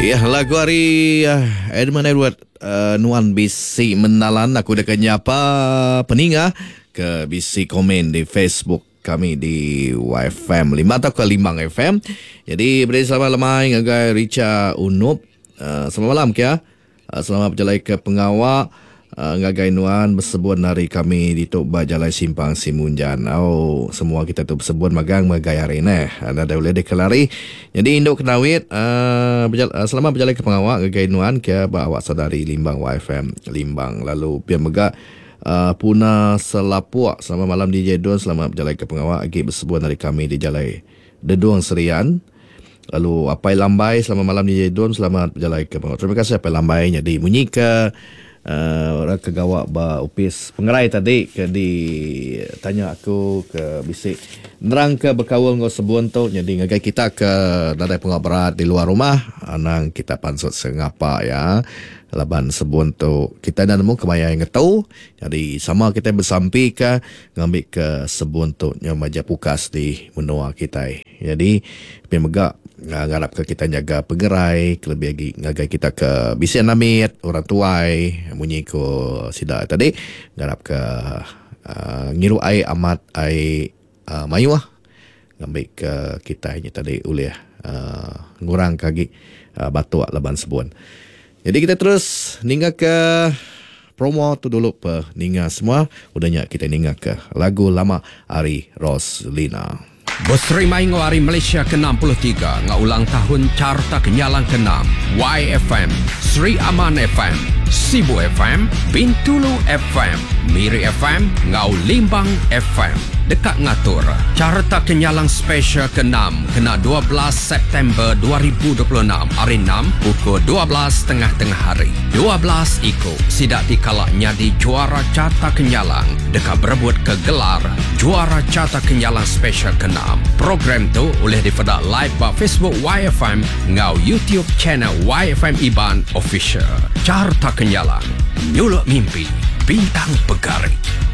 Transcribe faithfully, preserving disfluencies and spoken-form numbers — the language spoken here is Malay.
Ya, lagu hari uh, Edmund Edward uh, Nuan bisi menalan aku dah kenyapa peninga ke bisi komen di Facebook kami di Y F M lima atau ke Limbang F M. Jadi beri selamat lemai ngagai Richa Unup. Uh, selamat malam kia. Uh, selamat berjalan ke pengawak. Uh, ngagai Nuan bersebut hari kami di Tok Bajalai Simpang Simunjan. Oh, semua kita tu bersebut magang magai hari ni. Ada dah boleh dikelari. Jadi induk kenawit uh, berjala, uh, selamat berjalan ke pengawak ngagai Nuan ke bawa saudari Limbang Y F M Limbang. Lalu biar megak uh, Puna Selapuak selamat malam D J Don, selamat berjalan ke pengawak lagi bersebut hari kami di Jalai Deduang Serian. Lalu Apai Lambai selamat malam D J Don, selamat berjalan ke pengawak. Terima kasih Apai Lambai. Jadi bunyi ke Uh, orang kegawak ba upis pengerai tadi ke di tanya aku ke bisik nerang ke berkawal ngau sebuan tu, jadi ngagai kita ke dari pengawak berat di luar rumah anang kita pansut sengapa ya laban sebuan tu kita dah nemu kemaya yang tahu, jadi sama kita bersampi ke ngambil ke sebuan tu yang maja pukas di menua kita. Jadi pemegak ngarap ke kita jaga pegerai lebih lagi ngagai kita ke bisian namit orang tuai bunyi ko sida tadi ngarap ke uh, ngiru ai amat ai uh, mayu ah ngambil ke kita ini tadi ulih uh, ngurang kaki uh, batu laban sebuan. Jadi kita terus ningga ke promo tu dulu pe ningga semua udahnya kita ningga ke lagu lama Ari Roslina. Berseri Maingo Hari Malaysia ke enam puluh tiga ngaulang tahun Carta Kenyalang ke enam. Y F M, Sri Aman F M, Sibu F M, Bintulu F M, Miri F M, ngau Limbang F M. Dekat ngatur Carta Kenyalang Special ke enam kena dua belas September dua ribu dua puluh enam hari enam pukul dua belas tengah-tengah hari. dua belas Iko sidak dikalak nyadi juara Carta Kenyalang dekat berebut ke gelar juara Carta Kenyalang Special ke enam. Program tu boleh dipedak live ba Facebook Y F M ngau YouTube channel Y F M Iban Official. Carta Kenyalang, nyuluk mimpi, bintang pegari.